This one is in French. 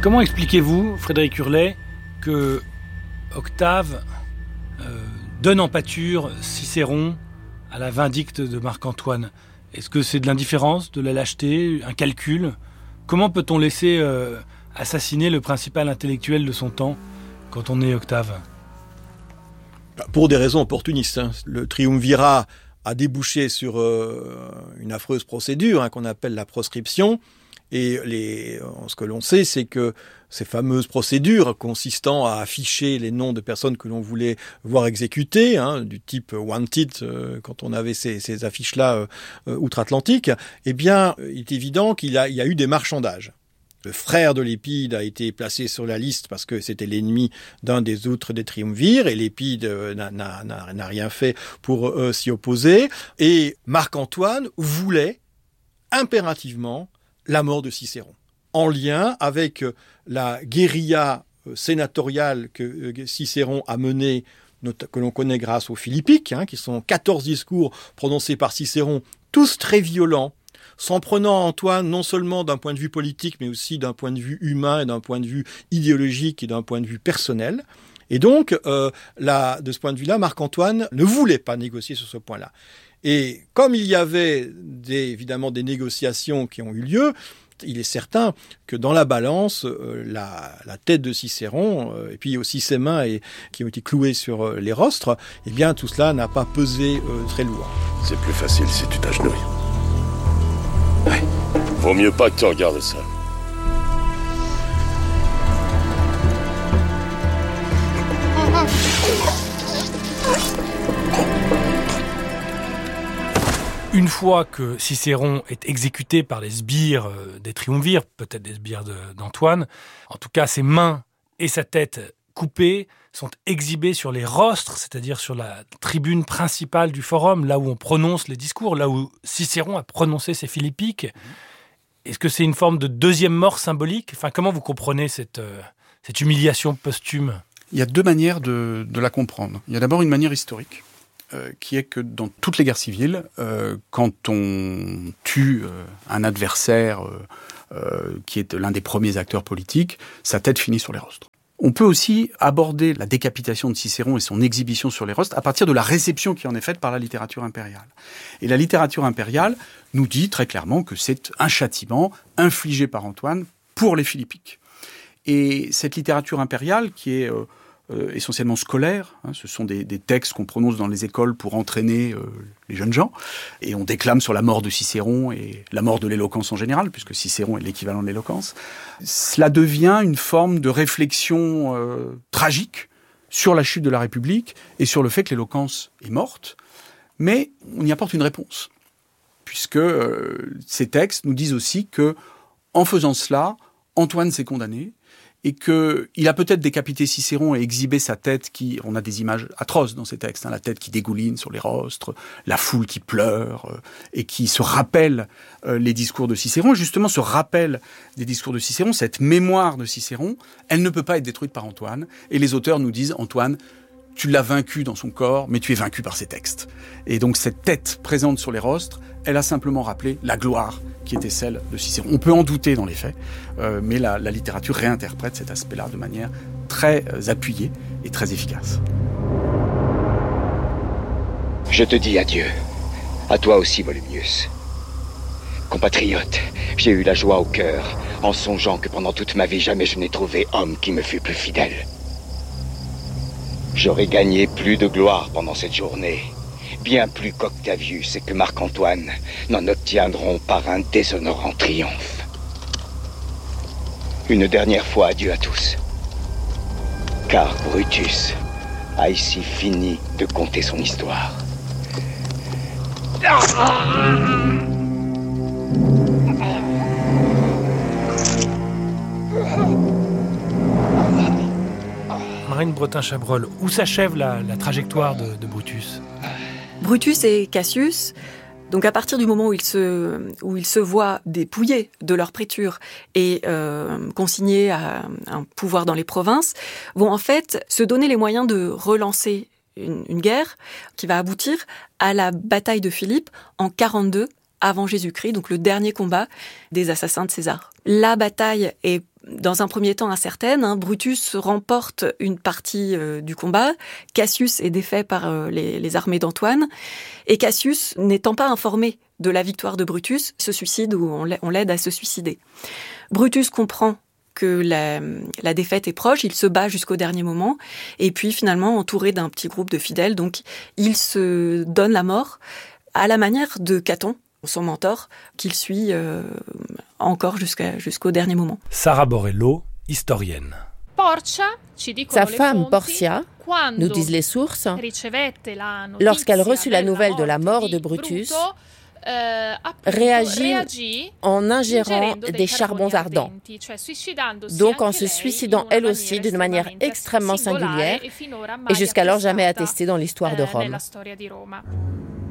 Comment expliquez-vous, Frédéric Hurlet, que Octave donne en pâture Cicéron à la vindicte de Marc-Antoine? Est-ce que c'est de l'indifférence, de la lâcheté, un calcul? Comment peut-on laisser assassiner le principal intellectuel de son temps quand on est Octave? Pour des raisons opportunistes. Le triumvirat a débouché sur une affreuse procédure qu'on appelle la proscription. Et ce que l'on sait, c'est que ces fameuses procédures consistant à afficher les noms de personnes que l'on voulait voir exécutées, du type wanted, quand on avait ces affiches-là outre-Atlantique, eh bien, il est évident qu'il y a eu des marchandages. Le frère de Lépide a été placé sur la liste parce que c'était l'ennemi d'un des autres des triumvirs, et Lépide n'a rien fait pour s'y opposer. Et Marc-Antoine voulait impérativement la mort de Cicéron, en lien avec la guérilla sénatoriale que Cicéron a menée, que l'on connaît grâce aux Philippiques, qui sont 14 discours prononcés par Cicéron, tous très violents, s'en prenant à Antoine non seulement d'un point de vue politique, mais aussi d'un point de vue humain, et d'un point de vue idéologique et d'un point de vue personnel. Et donc, de ce point de vue-là, Marc-Antoine ne voulait pas négocier sur ce point-là. Et comme il y avait évidemment des négociations qui ont eu lieu, il est certain que dans la balance, la tête de Cicéron, et puis aussi ses mains qui ont été clouées sur les rostres, eh bien tout cela n'a pas pesé très lourd. C'est plus facile si tu t'agenouilles. Ouais. Vaut mieux pas que tu regardes ça. Une fois que Cicéron est exécuté par les sbires des triumvirs, peut-être des sbires d'Antoine, en tout cas ses mains et sa tête coupées sont exhibées sur les rostres, c'est-à-dire sur la tribune principale du forum, là où on prononce les discours, là où Cicéron a prononcé ses Philippiques. Est-ce que c'est une forme de deuxième mort symbolique? Enfin, comment vous comprenez cette humiliation posthume? Il y a deux manières de la comprendre. Il y a d'abord une manière historique, qui est que dans toutes les guerres civiles, quand on tue un adversaire qui est l'un des premiers acteurs politiques, sa tête finit sur les rostres. On peut aussi aborder la décapitation de Cicéron et son exhibition sur les rostres à partir de la réception qui en est faite par la littérature impériale. Et la littérature impériale nous dit très clairement que c'est un châtiment infligé par Antoine pour les Philippiques. Et cette littérature impériale qui est essentiellement scolaire, ce sont des textes qu'on prononce dans les écoles pour entraîner les jeunes gens, et on déclame sur la mort de Cicéron et la mort de l'éloquence en général, puisque Cicéron est l'équivalent de l'éloquence. Cela devient une forme de réflexion tragique sur la chute de la République et sur le fait que l'éloquence est morte, mais on y apporte une réponse, puisque ces textes nous disent aussi que, en faisant cela, Antoine s'est condamné, et qu'il a peut-être décapité Cicéron et exhibé sa tête on a des images atroces dans ces textes, la tête qui dégouline sur les rostres, la foule qui pleure, et qui se rappelle les discours de Cicéron. Justement, ce rappel des discours de Cicéron, cette mémoire de Cicéron, elle ne peut pas être détruite par Antoine. Et les auteurs nous disent, Antoine, tu l'as vaincu dans son corps, mais tu es vaincu par ses textes. Et donc cette tête présente sur les rostres, elle a simplement rappelé la gloire qui était celle de Cicéron. On peut en douter dans les faits, mais la littérature réinterprète cet aspect-là de manière très appuyée et très efficace. Je te dis adieu. À toi aussi, Volumnius. Compatriote, j'ai eu la joie au cœur, en songeant que pendant toute ma vie, jamais je n'ai trouvé homme qui me fût plus fidèle. J'aurais gagné plus de gloire pendant cette journée, bien plus qu'Octavius et que Marc-Antoine n'en obtiendront par un déshonorant triomphe. Une dernière fois, adieu à tous. Car Brutus a ici fini de conter son histoire. Marine Bretin-Chabrol, où s'achève la trajectoire de Brutus? Brutus et Cassius, donc à partir du moment où ils se voient dépouillés de leur préture et consignés à un pouvoir dans les provinces, vont en fait se donner les moyens de relancer une guerre qui va aboutir à la bataille de Philippe en 42 avant Jésus-Christ, donc le dernier combat des assassins de César. La bataille est dans un premier temps incertaine. Brutus remporte une partie du combat. Cassius est défait par les armées d'Antoine. Et Cassius, n'étant pas informé de la victoire de Brutus, se suicide ou on l'aide à se suicider. Brutus comprend que la défaite est proche, il se bat jusqu'au dernier moment, et puis finalement, entouré d'un petit groupe de fidèles, donc il se donne la mort à la manière de Caton, son mentor, qu'il suit encore jusqu'au dernier moment. Sara Borello, historienne. Sa femme, Portia, nous disent les sources, lorsqu'elle reçut la nouvelle de la mort de Brutus, réagit en ingérant des charbons ardents, donc en se suicidant elle aussi d'une manière extrêmement singulière et jusqu'alors jamais attestée dans l'histoire de Rome.